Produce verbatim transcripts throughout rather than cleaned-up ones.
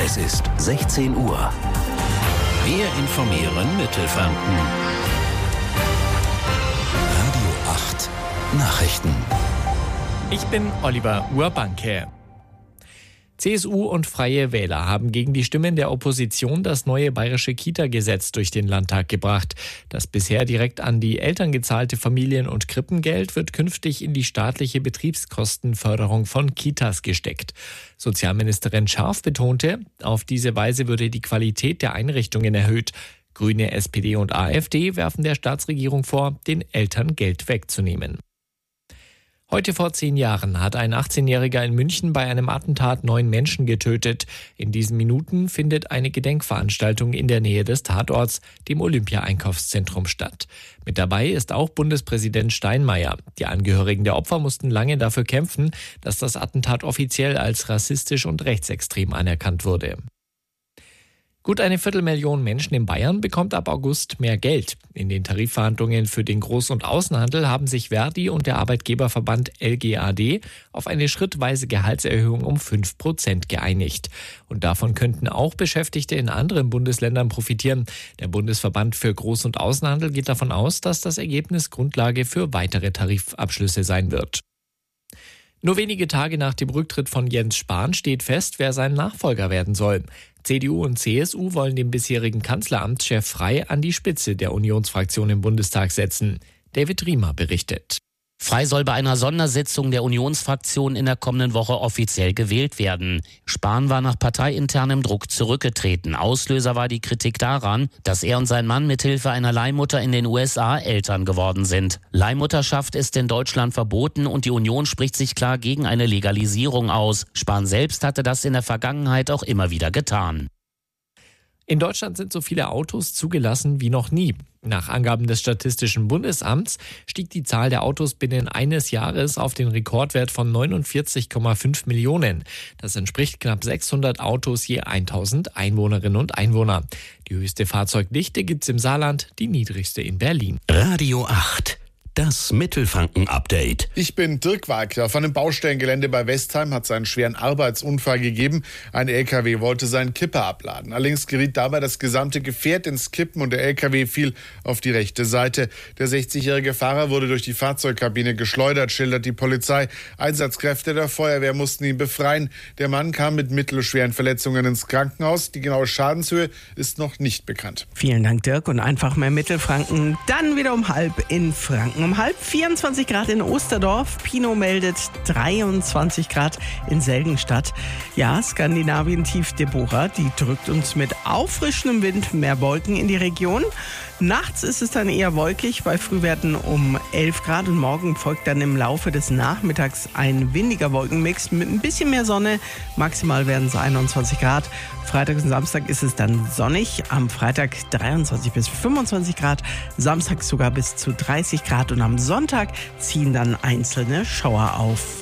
Es ist sechzehn Uhr. Wir informieren Mittelfranken. Radio acht Nachrichten. Ich bin Oliver Urbanke. C S U und Freie Wähler haben gegen die Stimmen der Opposition das neue bayerische Kita-Gesetz durch den Landtag gebracht. Das bisher direkt an die Eltern gezahlte Familien- und Krippengeld wird künftig in die staatliche Betriebskostenförderung von Kitas gesteckt. Sozialministerin Scharf betonte, auf diese Weise würde die Qualität der Einrichtungen erhöht. Grüne, S P D und AfD werfen der Staatsregierung vor, den Eltern Geld wegzunehmen. Heute vor zehn Jahren hat ein achtzehnjähriger in München bei einem Attentat neun Menschen getötet. In diesen Minuten findet eine Gedenkveranstaltung in der Nähe des Tatorts, dem Olympia-Einkaufszentrum, statt. Mit dabei ist auch Bundespräsident Steinmeier. Die Angehörigen der Opfer mussten lange dafür kämpfen, dass das Attentat offiziell als rassistisch und rechtsextrem anerkannt wurde. Gut eine Viertelmillion Menschen in Bayern bekommt ab August mehr Geld. In den Tarifverhandlungen für den Groß- und Außenhandel haben sich Verdi und der Arbeitgeberverband L G A D auf eine schrittweise Gehaltserhöhung um fünf Prozent geeinigt. Und davon könnten auch Beschäftigte in anderen Bundesländern profitieren. Der Bundesverband für Groß- und Außenhandel geht davon aus, dass das Ergebnis Grundlage für weitere Tarifabschlüsse sein wird. Nur wenige Tage nach dem Rücktritt von Jens Spahn steht fest, wer sein Nachfolger werden soll. C D U und C S U wollen den bisherigen Kanzleramtschef Frey an die Spitze der Unionsfraktion im Bundestag setzen. David Riemer berichtet. Frey soll bei einer Sondersitzung der Unionsfraktion in der kommenden Woche offiziell gewählt werden. Spahn war nach parteiinternem Druck zurückgetreten. Auslöser war die Kritik daran, dass er und sein Mann mithilfe einer Leihmutter in den U S A Eltern geworden sind. Leihmutterschaft ist in Deutschland verboten und die Union spricht sich klar gegen eine Legalisierung aus. Spahn selbst hatte das in der Vergangenheit auch immer wieder getan. In Deutschland sind so viele Autos zugelassen wie noch nie. Nach Angaben des Statistischen Bundesamts stieg die Zahl der Autos binnen eines Jahres auf den Rekordwert von neunundvierzig Komma fünf Millionen. Das entspricht knapp sechshundert Autos je tausend Einwohnerinnen und Einwohner. Die höchste Fahrzeugdichte gibt's im Saarland, die niedrigste in Berlin. Radio acht. Das Mittelfranken-Update. Ich bin Dirk Wagner. Auf einem Baustellengelände bei Westheim hat es einen schweren Arbeitsunfall gegeben. Ein L K W wollte seinen Kipper abladen. Allerdings geriet dabei das gesamte Gefährt ins Kippen und der L K W fiel auf die rechte Seite. Der sechzigjährige Fahrer wurde durch die Fahrzeugkabine geschleudert, schildert die Polizei. Einsatzkräfte der Feuerwehr mussten ihn befreien. Der Mann kam mit mittelschweren Verletzungen ins Krankenhaus. Die genaue Schadenshöhe ist noch nicht bekannt. Vielen Dank, Dirk. Und einfach mehr Mittelfranken. Dann wieder um halb in Franken. Um halb vierundzwanzig Grad in Osterdorf. Pino meldet dreiundzwanzig Grad in Selgenstadt. Ja, Skandinavien-Tief Deborah, die drückt uns mit auffrischendem Wind mehr Wolken in die Region. Nachts ist es dann eher wolkig, bei Frühwerten um elf Grad und morgen folgt dann im Laufe des Nachmittags ein windiger Wolkenmix mit ein bisschen mehr Sonne. Maximal werden es einundzwanzig Grad. Freitag und Samstag ist es dann sonnig. Am Freitag dreiundzwanzig bis fünfundzwanzig Grad, Samstag sogar bis zu dreißig Grad und am Sonntag ziehen dann einzelne Schauer auf.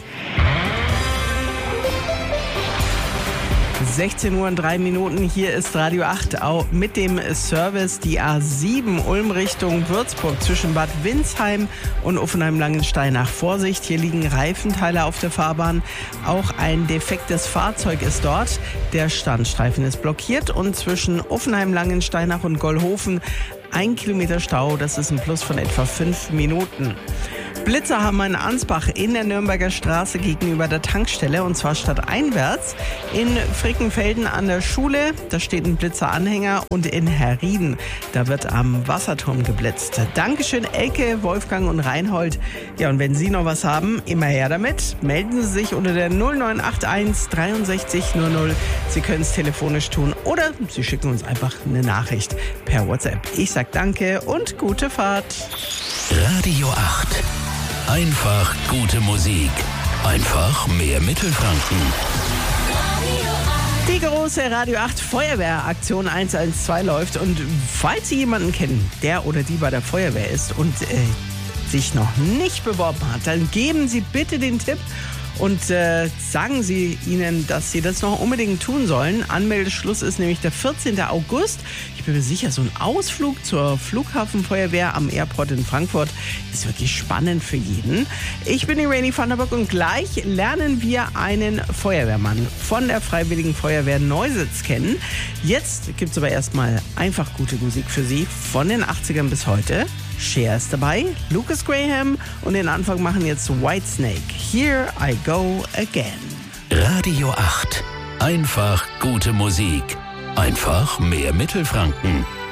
sechzehn Uhr und drei Minuten, hier ist Radio acht auch mit dem Service. Die A sieben Ulm Richtung Würzburg zwischen Bad Windsheim und Uffenheim-Langensteinach. Vorsicht, hier liegen Reifenteile auf der Fahrbahn. Auch ein defektes Fahrzeug ist dort. Der Standstreifen ist blockiert und zwischen Uffenheim-Langensteinach und Gollhofen ein Kilometer Stau. Das ist ein Plus von etwa fünf Minuten. Blitzer haben einen Ansbach in der Nürnberger Straße gegenüber der Tankstelle und zwar stadteinwärts. In Frickenfelden an der Schule, da steht ein Blitzeranhänger und in Herrieden, da wird am Wasserturm geblitzt. Dankeschön Elke, Wolfgang und Reinhold. Ja, und wenn Sie noch was haben, immer her damit. Melden Sie sich unter der null neun acht eins dreiundsechzig null null. Sie können es telefonisch tun oder Sie schicken uns einfach eine Nachricht per WhatsApp. Ich sag danke und gute Fahrt. Radio acht. Einfach gute Musik. Einfach mehr Mittelfranken. Die große Radio acht Feuerwehraktion eins eins zwei läuft und falls Sie jemanden kennen, der oder die bei der Feuerwehr ist und äh, sich noch nicht beworben hat, dann geben Sie bitte den Tipp und äh, sagen Sie ihnen, dass sie das noch unbedingt tun sollen. Anmeldeschluss ist nämlich der vierzehnten August. Ich bin mir sicher, so ein Ausflug zur Flughafenfeuerwehr am Airport in Frankfurt ist wirklich spannend für jeden. Ich bin die Rainy Vanderburg und gleich lernen wir einen Feuerwehrmann von der Freiwilligen Feuerwehr Neusitz kennen. Jetzt gibt es aber erstmal einfach gute Musik für Sie von den achtzigern bis heute. Cher ist dabei, Lucas Graham und den Anfang machen jetzt Whitesnake. Here I Go Again. Radio acht. Einfach gute Musik. Einfach mehr Mittelfranken.